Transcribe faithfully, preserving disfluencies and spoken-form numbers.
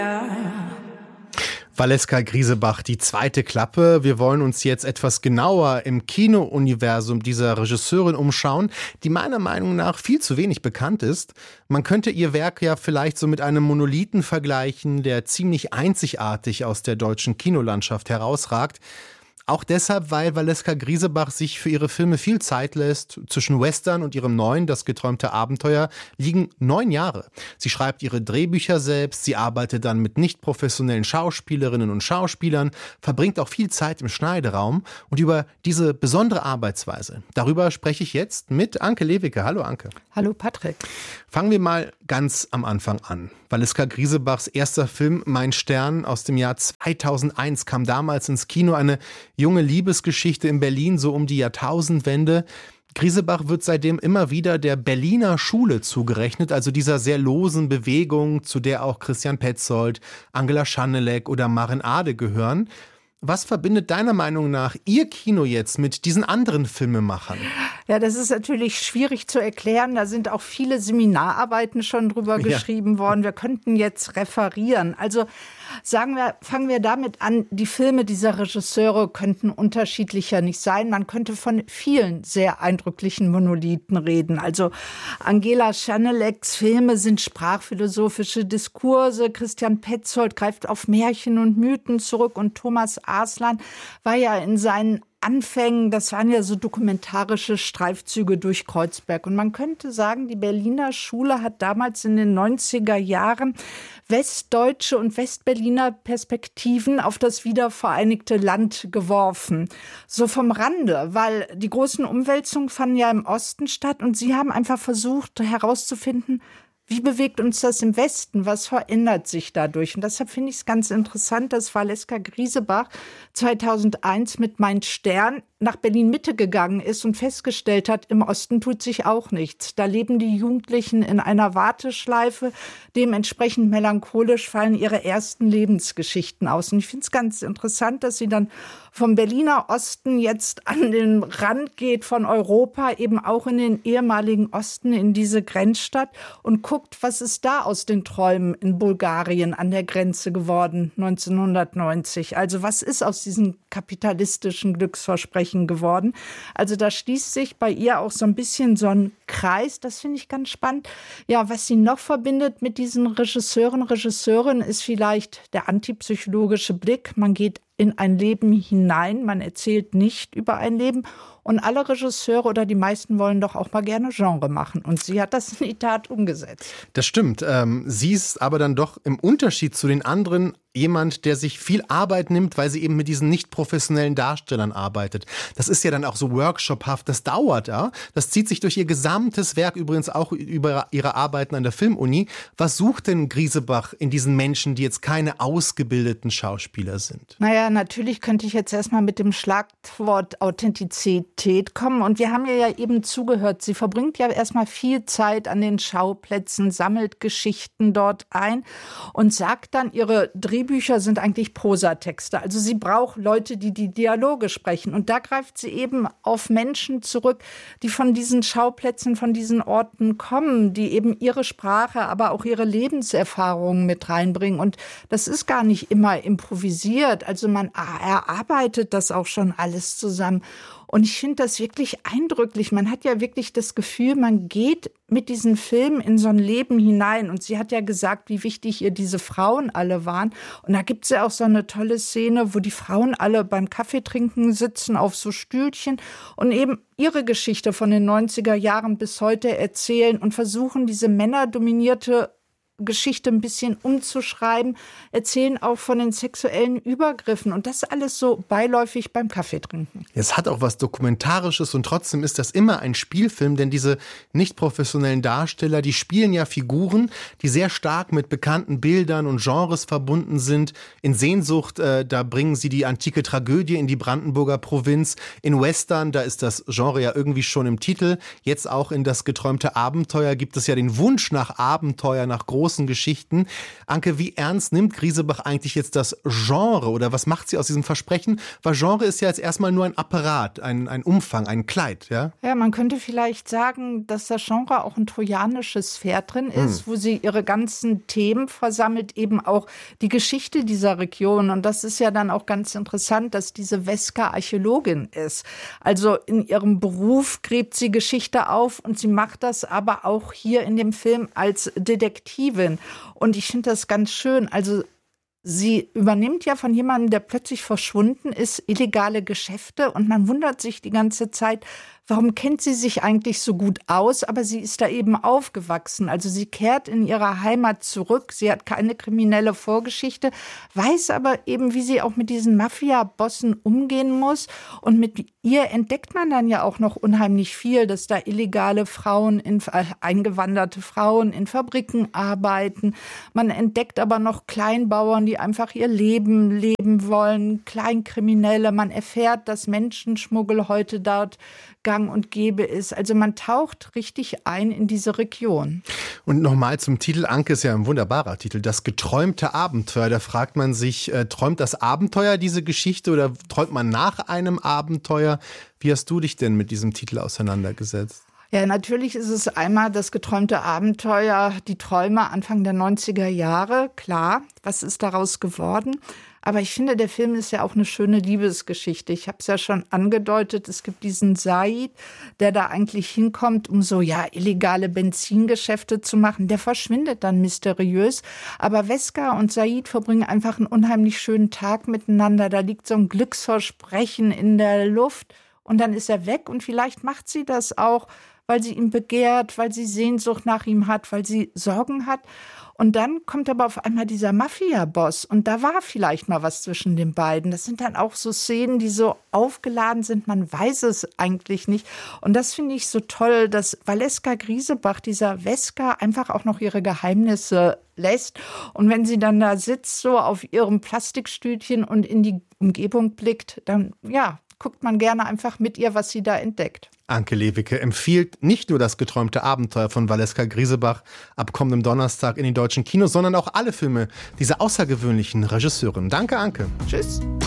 Valeska Griesebach, die zweite Klappe. Wir wollen uns jetzt etwas genauer im Kino-Universum dieser Regisseurin umschauen, die meiner Meinung nach viel zu wenig bekannt ist. Man könnte ihr Werk ja vielleicht so mit einem Monolithen vergleichen, der ziemlich einzigartig aus der deutschen Kinolandschaft herausragt. Auch deshalb, weil Valeska Griesebach sich für ihre Filme viel Zeit lässt. Zwischen Western und ihrem neuen, Das geträumte Abenteuer, liegen neun Jahre. Sie schreibt ihre Drehbücher selbst, sie arbeitet dann mit nicht professionellen Schauspielerinnen und Schauspielern, verbringt auch viel Zeit im Schneideraum. Und über diese besondere Arbeitsweise, darüber spreche ich jetzt mit Anke Lewicke. Hallo Anke. Hallo Patrick. Fangen wir mal ganz am Anfang an. Valeska Griesebachs erster Film Mein Stern aus dem Jahr zweitausendeins kam damals ins Kino, eine junge Liebesgeschichte in Berlin, so um die Jahrtausendwende. Griesebach wird seitdem immer wieder der Berliner Schule zugerechnet, also dieser sehr losen Bewegung, zu der auch Christian Petzold, Angela Schanelek oder Maren Ade gehören. Was verbindet deiner Meinung nach Ihr Kino jetzt mit diesen anderen Filmemachern? Ja, das ist natürlich schwierig zu erklären. Da sind auch viele Seminararbeiten schon drüber ja. geschrieben worden. Wir könnten jetzt referieren. Also sagen wir, fangen wir damit an, die Filme dieser Regisseure könnten unterschiedlicher nicht sein. Man könnte von vielen sehr eindrücklichen Monolithen reden. Also Angela Schaneleks Filme sind sprachphilosophische Diskurse. Christian Petzold greift auf Märchen und Mythen zurück und Thomas Arslan war ja in seinen Anfängen, das waren ja so dokumentarische Streifzüge durch Kreuzberg. Und man könnte sagen, die Berliner Schule hat damals in den neunziger Jahren westdeutsche und Westberliner Perspektiven auf das wiedervereinigte Land geworfen. So vom Rande, weil die großen Umwälzungen fanden ja im Osten statt und sie haben einfach versucht herauszufinden, wie bewegt uns das im Westen? Was verändert sich dadurch? Und deshalb finde ich es ganz interessant, dass Valeska Griesebach zweitausendeins mit Mein Stern nach Berlin-Mitte gegangen ist und festgestellt hat, im Osten tut sich auch nichts. Da leben die Jugendlichen in einer Warteschleife. Dementsprechend melancholisch fallen ihre ersten Lebensgeschichten aus. Und ich finde es ganz interessant, dass sie dann vom Berliner Osten jetzt an den Rand geht von Europa, eben auch in den ehemaligen Osten, in diese Grenzstadt und guckt, was ist da aus den Träumen in Bulgarien an der Grenze geworden, neunzehnhundertneunzig. Also was ist aus diesen kapitalistischen Glücksversprechen geworden? Also da schließt sich bei ihr auch so ein bisschen so ein Kreis, das finde ich ganz spannend. Ja, was sie noch verbindet mit diesen Regisseuren, Regisseurinnen ist vielleicht der antipsychologische Blick. Man geht in ein Leben hinein, man erzählt nicht über ein Leben. Und alle Regisseure oder die meisten wollen doch auch mal gerne Genre machen. Und sie hat das in die Tat umgesetzt. Das stimmt. Ähm, sie ist aber dann doch im Unterschied zu den anderen jemand, der sich viel Arbeit nimmt, weil sie eben mit diesen nicht professionellen Darstellern arbeitet. Das ist ja dann auch so workshophaft, das dauert ja. Das zieht sich durch ihr gesamtes Werk, übrigens auch über ihre Arbeiten an der Filmuni. Was sucht denn Griesebach in diesen Menschen, die jetzt keine ausgebildeten Schauspieler sind? Naja, natürlich könnte ich jetzt erstmal mit dem Schlagwort Authentizität kommen. Und wir haben ihr ja eben zugehört. Sie verbringt ja erstmal viel Zeit an den Schauplätzen, sammelt Geschichten dort ein und sagt dann, ihre Drehbücher Bücher sind eigentlich Prosatexte. Also sie braucht Leute, die die Dialoge sprechen. Und da greift sie eben auf Menschen zurück, die von diesen Schauplätzen, von diesen Orten kommen, die eben ihre Sprache, aber auch ihre Lebenserfahrungen mit reinbringen. Und das ist gar nicht immer improvisiert. Also man erarbeitet das auch schon alles zusammen. Und ich finde das wirklich eindrücklich. Man hat ja wirklich das Gefühl, man geht mit diesen Filmen in so ein Leben hinein. Und sie hat ja gesagt, wie wichtig ihr diese Frauen alle waren. Und da gibt es ja auch so eine tolle Szene, wo die Frauen alle beim Kaffeetrinken sitzen auf so Stühlchen und eben ihre Geschichte von den neunziger Jahren bis heute erzählen und versuchen, diese männerdominierte Geschichte ein bisschen umzuschreiben, erzählen auch von den sexuellen Übergriffen und das alles so beiläufig beim Kaffeetrinken. Es hat auch was Dokumentarisches und trotzdem ist das immer ein Spielfilm, denn diese nicht professionellen Darsteller, die spielen ja Figuren, die sehr stark mit bekannten Bildern und Genres verbunden sind. In Sehnsucht, äh, da bringen sie die antike Tragödie in die Brandenburger Provinz. In Western, da ist das Genre ja irgendwie schon im Titel. Jetzt auch in Das geträumte Abenteuer gibt es ja den Wunsch nach Abenteuer, nach großen großen Geschichten. Anke, wie ernst nimmt Griesebach eigentlich jetzt das Genre oder was macht sie aus diesem Versprechen? Weil Genre ist ja jetzt erstmal nur ein Apparat, ein, ein Umfang, ein Kleid, ja? Ja, man könnte vielleicht sagen, dass das Genre auch ein trojanisches Pferd drin ist, hm. wo sie ihre ganzen Themen versammelt, eben auch die Geschichte dieser Region. Und das ist ja dann auch ganz interessant, dass diese Weska Archäologin ist. Also in ihrem Beruf gräbt sie Geschichte auf und sie macht das aber auch hier in dem Film als Detektivin. Und ich finde das ganz schön. Also sie übernimmt ja von jemandem, der plötzlich verschwunden ist, illegale Geschäfte und man wundert sich die ganze Zeit, warum kennt sie sich eigentlich so gut aus? Aber sie ist da eben aufgewachsen. Also sie kehrt in ihre Heimat zurück. Sie hat keine kriminelle Vorgeschichte, weiß aber eben, wie sie auch mit diesen Mafia-Bossen umgehen muss. Und mit ihr entdeckt man dann ja auch noch unheimlich viel, dass da illegale Frauen, in, äh, eingewanderte Frauen in Fabriken arbeiten. Man entdeckt aber noch Kleinbauern, die einfach ihr Leben leben wollen, Kleinkriminelle. Man erfährt, dass Menschenschmuggel heute dort gang und gäbe ist. Also man taucht richtig ein in diese Region. Und nochmal zum Titel. Anke ist ja ein wunderbarer Titel. Das geträumte Abenteuer. Da fragt man sich, äh, träumt das Abenteuer diese Geschichte oder träumt man nach einem Abenteuer? Wie hast du dich denn mit diesem Titel auseinandergesetzt? Ja, natürlich ist es einmal das geträumte Abenteuer, die Träume Anfang der neunziger Jahre. Klar, was ist daraus geworden? Aber ich finde, der Film ist ja auch eine schöne Liebesgeschichte. Ich habe es ja schon angedeutet, es gibt diesen Said, der da eigentlich hinkommt, um so ja illegale Benzingeschäfte zu machen. Der verschwindet dann mysteriös. Aber Weska und Said verbringen einfach einen unheimlich schönen Tag miteinander. Da liegt so ein Glücksversprechen in der Luft. Und dann ist er weg und vielleicht macht sie das auch, weil sie ihn begehrt, weil sie Sehnsucht nach ihm hat, weil sie Sorgen hat. Und dann kommt aber auf einmal dieser Mafia-Boss und da war vielleicht mal was zwischen den beiden. Das sind dann auch so Szenen, die so aufgeladen sind, man weiß es eigentlich nicht. Und das finde ich so toll, dass Valeska Griesebach, dieser Weska, einfach auch noch ihre Geheimnisse lässt. Und wenn sie dann da sitzt, so auf ihrem Plastikstühlchen und in die Umgebung blickt, dann ja, guckt man gerne einfach mit ihr, was sie da entdeckt. Anke Lewicke empfiehlt nicht nur das geträumte Abenteuer von Valeska Griesebach ab kommendem Donnerstag in den deutschen Kinos, sondern auch alle Filme dieser außergewöhnlichen Regisseurin. Danke, Anke. Tschüss.